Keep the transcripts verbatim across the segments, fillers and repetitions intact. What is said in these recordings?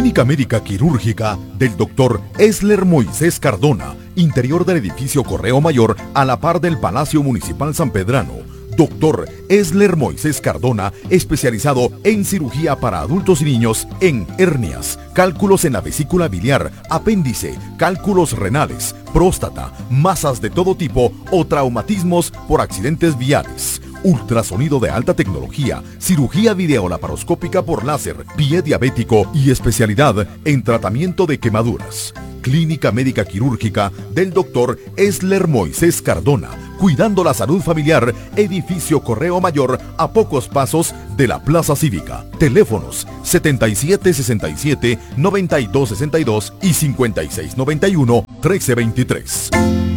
Clínica Médica Quirúrgica del doctor Esler Moisés Cardona, interior del edificio Correo Mayor a la par del Palacio Municipal San Pedrano. doctor Esler Moisés Cardona, especializado en cirugía para adultos y niños en hernias, cálculos en la vesícula biliar, apéndice, cálculos renales, próstata, masas de todo tipo o traumatismos por accidentes viales. Ultrasonido de alta tecnología, cirugía videolaparoscópica por láser, pie diabético y especialidad en tratamiento de quemaduras. Clínica Médica Quirúrgica del doctor Esler Moisés Cardona, cuidando la salud familiar, edificio Correo Mayor, a pocos pasos de la Plaza Cívica. Teléfonos setenta y siete sesenta y siete, noventa y dos sesenta y dos y cincuenta y seis noventa y uno, trece veintitrés.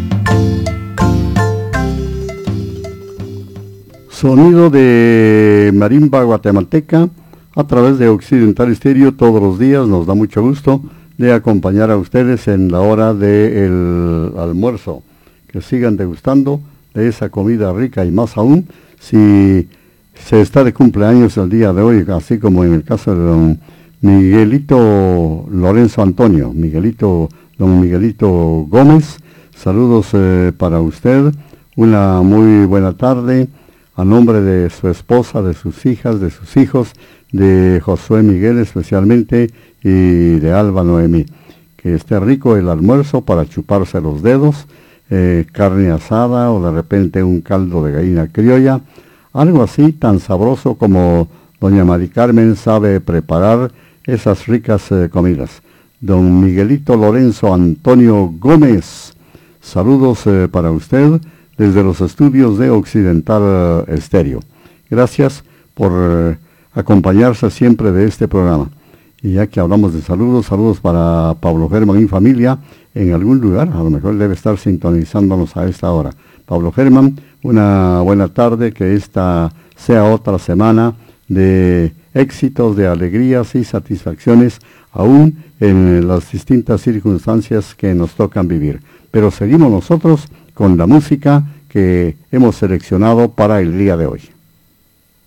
Sonido de marimba guatemalteca a través de Occidental Estéreo todos los días. Nos da mucho gusto de acompañar a ustedes en la hora del almuerzo. Que sigan degustando de esa comida rica y más aún si se está de cumpleaños el día de hoy, así como en el caso de don Miguelito Lorenzo Antonio, Miguelito, don Miguelito Gómez. Saludos eh, para usted, una muy buena tarde. A nombre de su esposa, de sus hijas, de sus hijos, de Josué Miguel especialmente y de Alba Noemí. Que esté rico el almuerzo para chuparse los dedos, eh, carne asada o de repente un caldo de gallina criolla, algo así tan sabroso como doña Mari Carmen sabe preparar esas ricas eh, comidas. Don Miguelito Lorenzo Antonio Gómez, saludos eh, para usted desde los estudios de Occidental Estéreo. Gracias por eh, acompañarse siempre de este programa. Y ya que hablamos de saludos, saludos para Pablo Germán y familia en algún lugar, a lo mejor debe estar sintonizándonos a esta hora. Pablo Germán, una buena tarde, que esta sea otra semana de éxitos, de alegrías y satisfacciones, aún en las distintas circunstancias que nos tocan vivir. Pero seguimos nosotros con la música que hemos seleccionado para el día de hoy.